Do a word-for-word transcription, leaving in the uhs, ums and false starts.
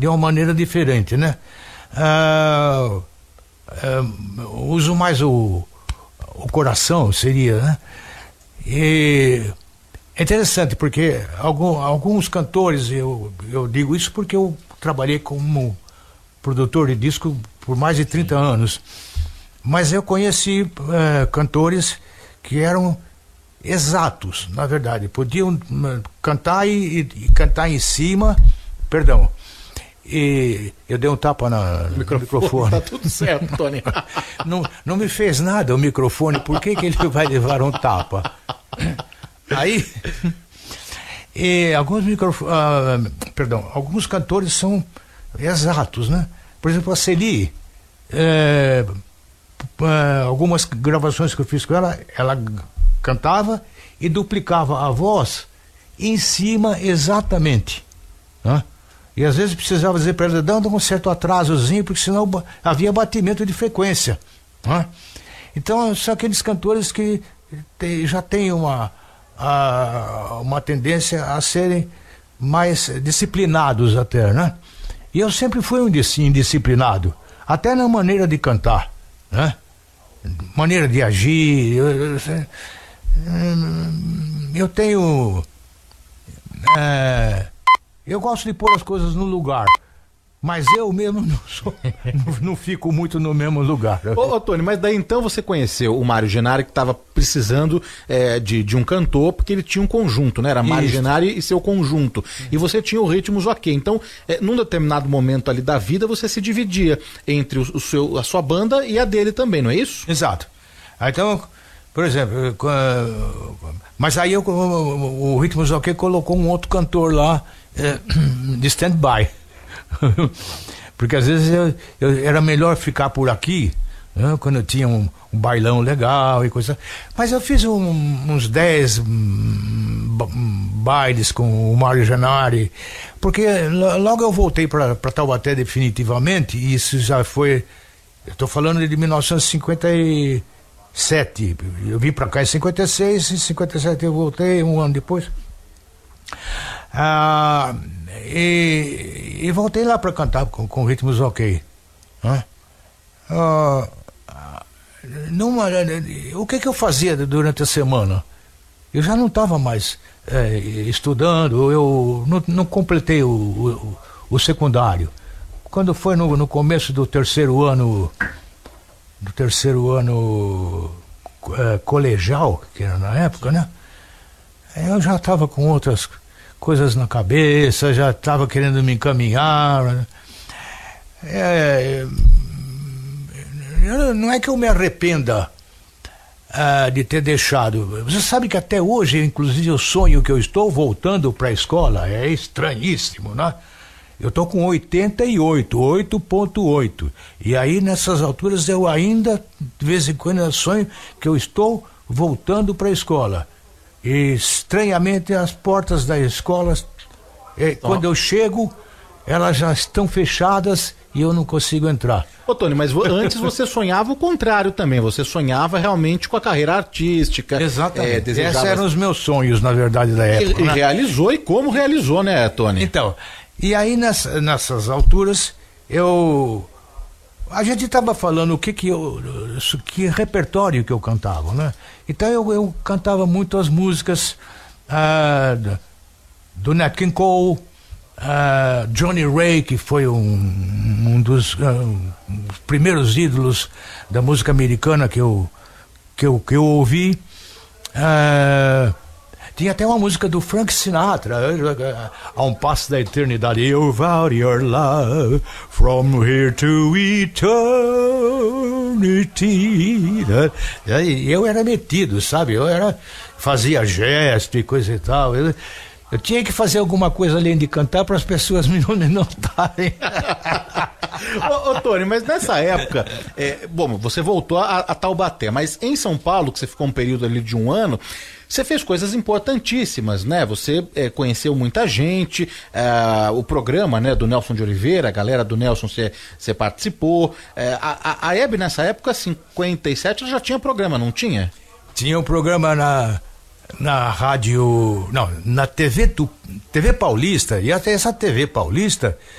de uma maneira diferente, né? Ah, ah, uso mais o, o coração, seria, né? E é interessante porque algum, alguns cantores, eu, eu digo isso porque eu trabalhei como produtor de disco por mais de trinta anos, mas eu conheci uh, cantores que eram exatos, na verdade, podiam uh, cantar e, e, e cantar em cima, perdão, e eu dei um tapa na, no microfone. microfone. Tá tudo certo, Tony. não, não me fez nada o microfone, por que que ele vai levar um tapa? Aí, e alguns microf... uh, perdão, alguns cantores são exatos, né? Por exemplo, a Celi, é, é, algumas gravações que eu fiz com ela, ela cantava e duplicava a voz em cima exatamente, né? E às vezes precisava dizer para ela, dando um certo atrasozinho, porque senão havia batimento de frequência, né? Então são aqueles cantores que tem, já têm uma, a, uma tendência a serem mais disciplinados até, né? E eu sempre fui um indisciplinado, até na maneira de cantar, né? Maneira de agir. Eu, eu, eu tenho... É, eu gosto de pôr as coisas no lugar, mas eu mesmo não, sou, não, não fico muito no mesmo lugar. Ô, ô Tony, mas daí então você conheceu o Mário Genari, que estava precisando é, de, de um cantor, porque ele tinha um conjunto, né? Era Mário Isso. Genari e seu conjunto. Uhum. E você tinha o Ritmos Ok. Então, é, num determinado momento ali da vida, você se dividia entre o, o seu, a sua banda e a dele também, não é isso? Exato. Então, por exemplo, mas aí eu, o, o Ritmos Ok colocou um outro cantor lá é, de stand-by. Porque às vezes eu, eu, era melhor ficar por aqui, né, quando eu tinha um, um bailão legal e coisa. Mas eu fiz um, uns dez um, bailes com o Mário Genari, porque logo eu voltei para Taubaté definitivamente, e isso já foi, eu estou falando de mil novecentos e cinquenta e sete, eu vim para cá em cinquenta e seis, em cinquenta e sete eu voltei, um ano depois. Ah, e, e voltei lá para cantar com, com Ritmos Ok, né? Ah, numa, o que que eu fazia durante a semana? Eu já não estava mais é, estudando, eu não, não completei o, o, o secundário. Quando foi no, no começo do terceiro ano, do terceiro ano é, colegial, que era na época, né? Eu já estava com outras coisas na cabeça, já estava querendo me encaminhar. É, não é que eu me arrependa uh, de ter deixado. Você sabe que até hoje, inclusive, eu sonho que eu estou voltando para a escola. É estranhíssimo, né? Eu estou com oitenta e oito, oito ponto oito. E aí, nessas alturas, eu ainda, de vez em quando, eu sonho que eu estou voltando para a escola. E, estranhamente, as portas da escola, eh, oh. quando eu chego, elas já estão fechadas e eu não consigo entrar. Ô Tony, mas antes você sonhava o contrário também, você sonhava realmente com a carreira artística. Exatamente, é, desejava... esses eram os meus sonhos, na verdade, da época. E, e né? realizou, e como realizou, né, Tony? Então, e aí nessa, nessas alturas, eu... A gente estava falando o que que eu... que repertório que eu cantava, né? Então eu, eu cantava muito as músicas uh, do Nat King Cole, uh, Johnny Ray, que foi um, um dos uh, primeiros ídolos da música americana que eu, que eu, que eu ouvi. Uh, tinha até uma música do Frank Sinatra, A um Passo da Eternidade. You vowed your love from here to eternity. Eu era metido, sabe? Eu era, fazia gesto e coisa e tal. Eu, eu tinha que fazer alguma coisa além de cantar para as pessoas me notarem. ô, ô Tony, mas nessa época, é, bom, você voltou a, a Taubaté, mas em São Paulo, que você ficou um período ali de um ano, você fez coisas importantíssimas, né? Você é, conheceu muita gente, é, o programa, né, do Nelson de Oliveira, a galera do Nelson, você, você participou. É, a, a, a Hebe, nessa época, cinquenta e sete, já tinha programa, não tinha? Tinha um programa na, na rádio, não, na T V, T V Paulista, e até essa T V Paulista